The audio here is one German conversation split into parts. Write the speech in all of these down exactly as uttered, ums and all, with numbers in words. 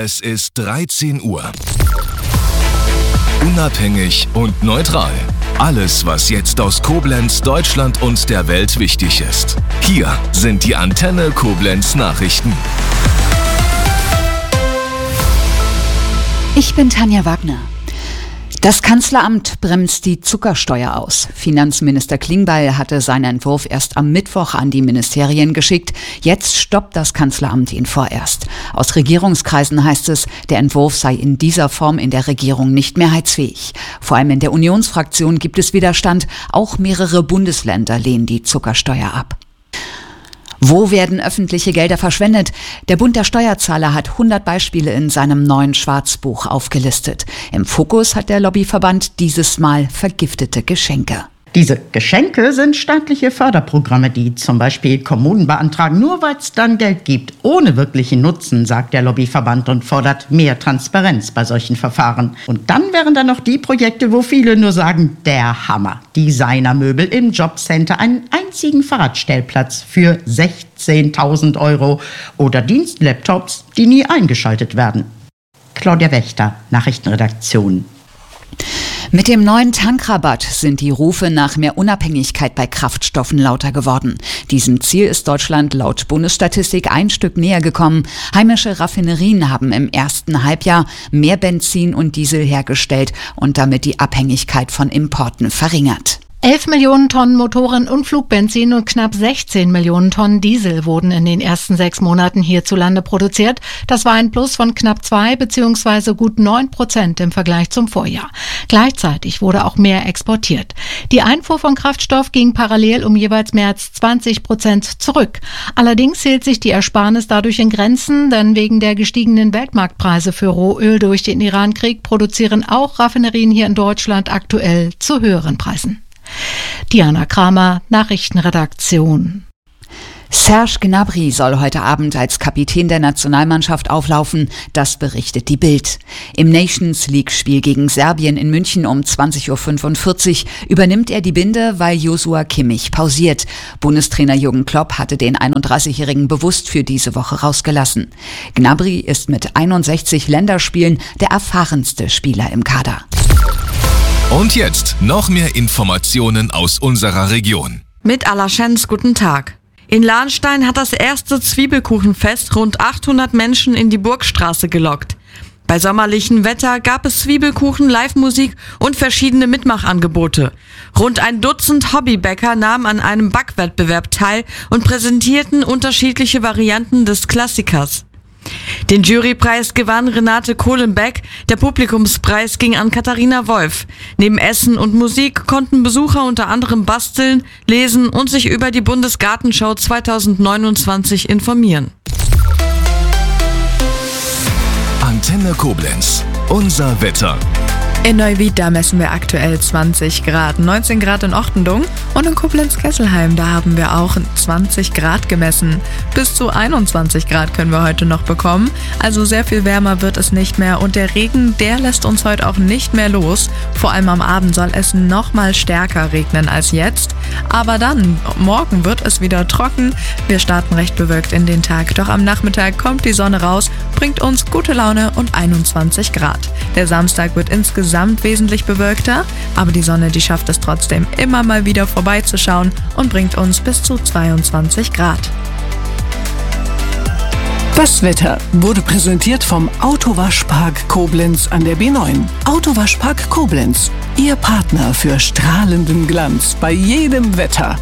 Es ist dreizehn Uhr. Unabhängig und neutral. Alles, was jetzt aus Koblenz, Deutschland und der Welt wichtig ist. Hier sind die Antenne Koblenz Nachrichten. Ich bin Tanja Wagner. Das Kanzleramt bremst die Zuckersteuer aus. Finanzminister Klingbeil hatte seinen Entwurf erst am Mittwoch an die Ministerien geschickt. Jetzt stoppt das Kanzleramt ihn vorerst. Aus Regierungskreisen heißt es, der Entwurf sei in dieser Form in der Regierung nicht mehrheitsfähig. Vor allem in der Unionsfraktion gibt es Widerstand. Auch mehrere Bundesländer lehnen die Zuckersteuer ab. Wo werden öffentliche Gelder verschwendet? Der Bund der Steuerzahler hat hundert Beispiele in seinem neuen Schwarzbuch aufgelistet. Im Fokus hat der Lobbyverband dieses Mal vergiftete Geschenke. Diese Geschenke sind staatliche Förderprogramme, die zum Beispiel Kommunen beantragen, nur weil es dann Geld gibt, ohne wirklichen Nutzen, sagt der Lobbyverband und fordert mehr Transparenz bei solchen Verfahren. Und dann wären da noch die Projekte, wo viele nur sagen, der Hammer. Designermöbel im Jobcenter, einen einzigen Fahrradstellplatz für sechzehntausend Euro oder Dienstlaptops, die nie eingeschaltet werden. Claudia Wächter, Nachrichtenredaktion. Mit dem neuen Tankrabatt sind die Rufe nach mehr Unabhängigkeit bei Kraftstoffen lauter geworden. Diesem Ziel ist Deutschland laut Bundesstatistik ein Stück näher gekommen. Heimische Raffinerien haben im ersten Halbjahr mehr Benzin und Diesel hergestellt und damit die Abhängigkeit von Importen verringert. elf Millionen Tonnen Motoren- und Flugbenzin und knapp sechzehn Millionen Tonnen Diesel wurden in den ersten sechs Monaten hierzulande produziert. Das war ein Plus von knapp zwei bzw. gut neun Prozent im Vergleich zum Vorjahr. Gleichzeitig wurde auch mehr exportiert. Die Einfuhr von Kraftstoff ging parallel um jeweils mehr als zwanzig Prozent zurück. Allerdings hielt sich die Ersparnis dadurch in Grenzen, denn wegen der gestiegenen Weltmarktpreise für Rohöl durch den Irankrieg produzieren auch Raffinerien hier in Deutschland aktuell zu höheren Preisen. Diana Kramer, Nachrichtenredaktion. Serge Gnabry soll heute Abend als Kapitän der Nationalmannschaft auflaufen, das berichtet die Bild. Im Nations-League-Spiel gegen Serbien in München um zwanzig Uhr fünfundvierzig übernimmt er die Binde, weil Joshua Kimmich pausiert. Bundestrainer Jürgen Klopp hatte den einunddreißigjährigen bewusst für diese Woche rausgelassen. Gnabry ist mit einundsechzig Länderspielen der erfahrenste Spieler im Kader. Und jetzt noch mehr Informationen aus unserer Region. Mit Alaschens, guten Tag. In Lahnstein hat das erste Zwiebelkuchenfest rund achthundert Menschen in die Burgstraße gelockt. Bei sommerlichem Wetter gab es Zwiebelkuchen, Live-Musik und verschiedene Mitmachangebote. Rund ein Dutzend Hobbybäcker nahmen an einem Backwettbewerb teil und präsentierten unterschiedliche Varianten des Klassikers. Den Jurypreis gewann Renate Kohlenbeck, der Publikumspreis ging an Katharina Wolf. Neben Essen und Musik konnten Besucher unter anderem basteln, lesen und sich über die Bundesgartenschau zweitausendneunundzwanzig informieren. Antenne Koblenz, unser Wetter. In Neuwied, da messen wir aktuell zwanzig Grad, neunzehn Grad in Ochtendung und in Koblenz-Kesselheim, da haben wir auch zwanzig Grad gemessen. Bis zu einundzwanzig Grad können wir heute noch bekommen, also sehr viel wärmer wird es nicht mehr und der Regen, der lässt uns heute auch nicht mehr los. Vor allem am Abend soll es noch mal stärker regnen als jetzt, aber dann, morgen wird es wieder trocken. Wir starten recht bewölkt in den Tag, doch am Nachmittag kommt die Sonne raus, bringt uns gute Laune und einundzwanzig Grad. Der Samstag wird insgesamt wesentlich bewölkter, aber die Sonne, die schafft es trotzdem immer mal wieder vorbeizuschauen und bringt uns bis zu zweiundzwanzig Grad. Das Wetter wurde präsentiert vom Autowaschpark Koblenz an der B neun. Autowaschpark Koblenz, Ihr Partner für strahlenden Glanz bei jedem Wetter.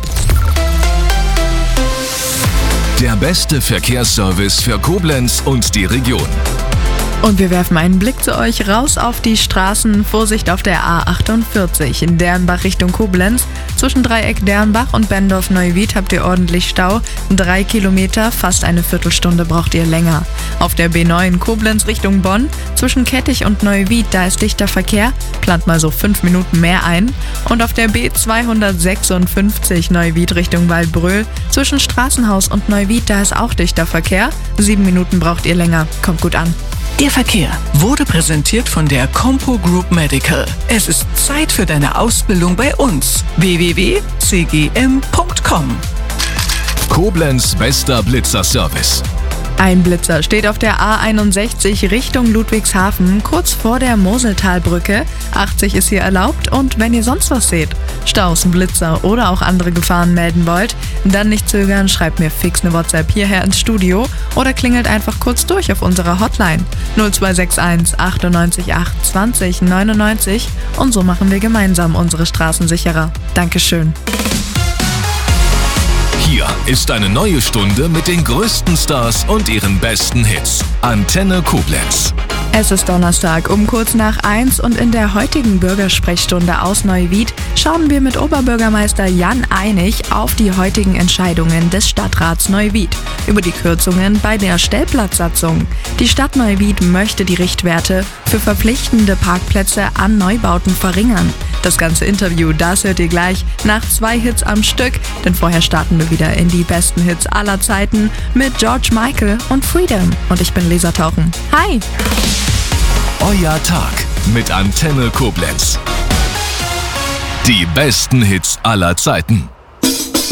Der beste Verkehrsservice für Koblenz und die Region. Und wir werfen einen Blick zu euch raus auf die Straßen. Vorsicht auf der A achtundvierzig in Dernbach Richtung Koblenz. Zwischen Dreieck Dernbach und Bendorf-Neuwied habt ihr ordentlich Stau. Drei Kilometer, fast eine Viertelstunde braucht ihr länger. Auf der B neun Koblenz Richtung Bonn. Zwischen Kettich und Neuwied, da ist dichter Verkehr. Plant mal so fünf Minuten mehr ein. Und auf der B zweihundertsechsundfünfzig Neuwied Richtung Waldbröl. Zwischen Straßenhaus und Neuwied, da ist auch dichter Verkehr. Sieben Minuten braucht ihr länger. Kommt gut an. Der Verkehr wurde präsentiert von der Compo Group Medical. Es ist Zeit für deine Ausbildung bei uns. w w w punkt c g m punkt com. Koblenz bester Blitzerservice. Ein Blitzer steht auf der A einundsechzig Richtung Ludwigshafen, kurz vor der Moseltalbrücke. achtzig ist hier erlaubt und wenn ihr sonst was seht, Staus, Blitzer oder auch andere Gefahren melden wollt, dann nicht zögern, schreibt mir fix eine WhatsApp hierher ins Studio oder klingelt einfach kurz durch auf unserer Hotline null zwei sechs eins achtundneunzig acht zwanzig neunundneunzig und so machen wir gemeinsam unsere Straßen sicherer. Dankeschön. Hier ist eine neue Stunde mit den größten Stars und ihren besten Hits. Antenne Koblenz. Es ist Donnerstag um kurz nach eins und in der heutigen Bürgersprechstunde aus Neuwied schauen wir mit Oberbürgermeister Jan Einig auf die heutigen Entscheidungen des Stadtrats Neuwied über die Kürzungen bei der Stellplatzsatzung. Die Stadt Neuwied möchte die Richtwerte für verpflichtende Parkplätze an Neubauten verringern. Das ganze Interview, das hört ihr gleich nach zwei Hits am Stück, denn vorher starten wir wieder in die besten Hits aller Zeiten mit George Michael und Freedom. Und ich bin Lisa Tauchen. Hi! Euer Tag mit Antenne Koblenz. Die besten Hits aller Zeiten.